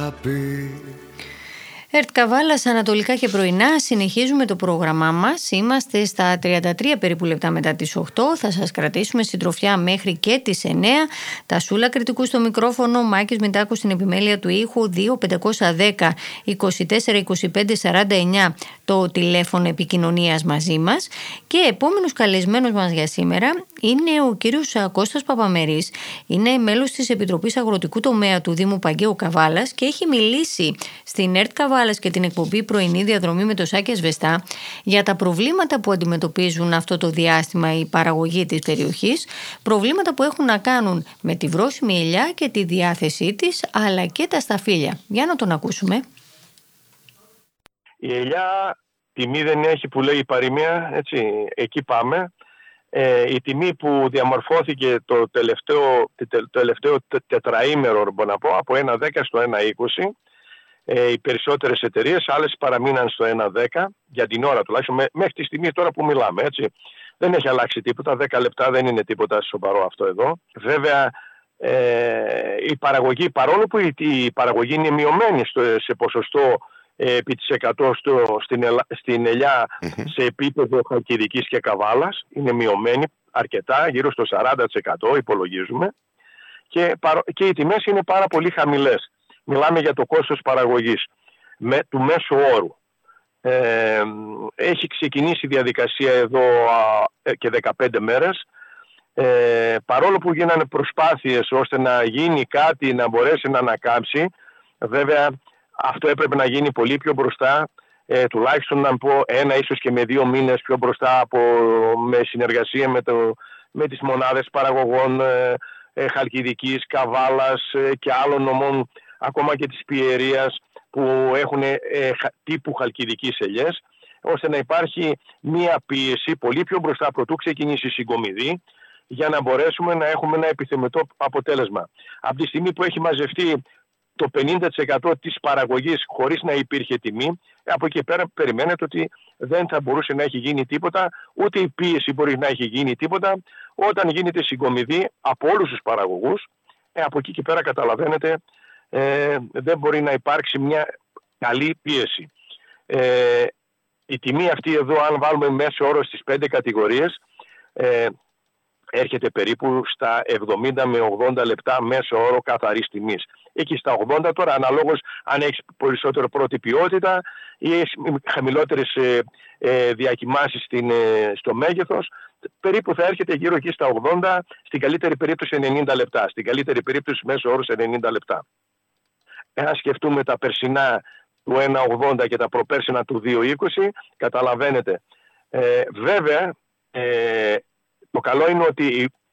αγάπη. ΕΡΤ Καβάλας, ανατολικά και πρωινά. Συνεχίζουμε το πρόγραμμά μας. Είμαστε στα 33 περίπου λεπτά μετά τις 8. Θα σας κρατήσουμε συντροφιά μέχρι και τις 9. Τα Σούλα κριτικού στο μικρόφωνο, Μάκης Μητάκος στην επιμέλεια του ήχου. 2510 24 25 49 το τηλέφωνο επικοινωνίας μαζί μας. Και επόμενος καλεσμένος μας για σήμερα είναι ο κύριος Κώστας Παπαμερής. Είναι μέλος της Επιτροπής Αγροτικού Τομέα του Δήμου Παγκαίου Καβάλας και έχει μιλήσει στην ΕΡΤ Καβάλας και την εκπομπή Πρωινή Διαδρομή με το Σάκη Ασβεστά για τα προβλήματα που αντιμετωπίζουν αυτό το διάστημα η παραγωγή της περιοχής, προβλήματα που έχουν να κάνουν με τη βρώσιμη ελιά και τη διάθεσή της, αλλά και τα σταφύλια. Για να τον ακούσουμε. Η ελιά τιμή δεν έχει που λέει η παροιμία, έτσι, εκεί πάμε. Η τιμή που διαμορφώθηκε το τελευταίο τετραήμερο, μπορώ να πω, από 1,10 στο 1,20, οι περισσότερες εταιρείες, άλλες παραμείναν στο 1,10 για την ώρα τουλάχιστον, μέχρι τη στιγμή τώρα που μιλάμε, έτσι. Δεν έχει αλλάξει τίποτα, 10 λεπτά δεν είναι τίποτα σοβαρό αυτό εδώ. Βέβαια, η παραγωγή, παρόλο που η παραγωγή είναι μειωμένη σε ποσοστό επί της 100 στην ελιά σε επίπεδο Χαλκιδικής και Καβάλας, είναι μειωμένη αρκετά, γύρω στο 40% υπολογίζουμε, και οι τιμές είναι πάρα πολύ χαμηλές. Μιλάμε για το κόστος παραγωγής του μέσου όρου. Έχει ξεκινήσει η διαδικασία εδώ και 15 μέρες. Παρόλο που γίνανε προσπάθειες ώστε να γίνει κάτι, να μπορέσει να ανακάμψει, βέβαια αυτό έπρεπε να γίνει πολύ πιο μπροστά, τουλάχιστον να πω 1 ίσως και με 2 μήνες πιο μπροστά, με συνεργασία με τις μονάδες παραγωγών Χαλκιδικής, Καβάλας και άλλων νομών, ακόμα και της Πιερίας, που έχουν τύπου χαλκιδικής ελιές, ώστε να υπάρχει μία πίεση πολύ πιο μπροστά προτού ξεκινήσει η συγκομιδή, για να μπορέσουμε να έχουμε ένα επιθυμητό αποτέλεσμα. Από τη στιγμή που έχει μαζευτεί το 50% της παραγωγής χωρίς να υπήρχε τιμή, από εκεί πέρα περιμένετε ότι δεν θα μπορούσε να έχει γίνει τίποτα, ούτε η πίεση μπορεί να έχει γίνει τίποτα. Όταν γίνεται συγκομιδή από όλους τους παραγωγούς, από εκεί και πέρα καταλαβαίνετε, δεν μπορεί να υπάρξει μια καλή πίεση. Η τιμή αυτή εδώ, αν βάλουμε μέσο όρο στις 5 κατηγορίες, έρχεται περίπου στα 70 με 80 λεπτά μέσο όρο καθαρής τιμής. Εκεί στα 80 τώρα, αναλόγως αν έχεις περισσότερο πρώτη ποιότητα ή έχεις χαμηλότερες διακυμάνσεις στο μέγεθος, περίπου θα έρχεται γύρω εκεί στα 80, στην καλύτερη περίπτωση 90 λεπτά. Στην καλύτερη περίπτωση μέσο όρος 90 λεπτά. Εάν σκεφτούμε τα περσινά του 1,80 και τα προπέρσινα του 2,20, καταλαβαίνετε. Βέβαια, το καλό είναι ότι